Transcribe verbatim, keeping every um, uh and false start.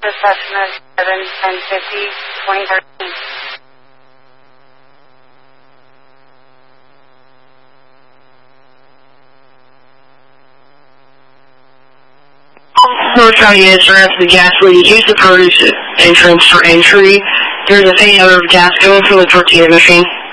Cessna seven ten fifty twenty thirteen. North County Insurance, the gas lead, use the produce entrance for entry. There's a faint odor of gas going from the tortilla machine.